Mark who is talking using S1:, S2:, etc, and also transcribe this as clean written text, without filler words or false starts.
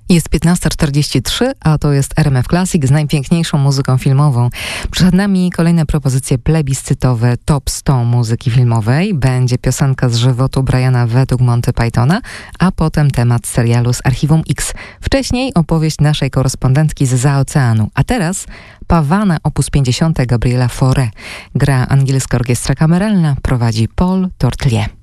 S1: Jest 15:43, a to jest RMF Classic z najpiękniejszą muzyką filmową. Przed nami kolejne propozycje plebiscytowe Top 100 muzyki filmowej. Będzie piosenka z żywotu Briana według Monty Pythona, a potem temat serialu z Archiwum X. Wcześniej opowieść naszej korespondentki zza oceanu. A teraz Pavane op. 50 Gabriela Fauré. Gra angielska orkiestra kameralna, prowadzi Paul Tortelier.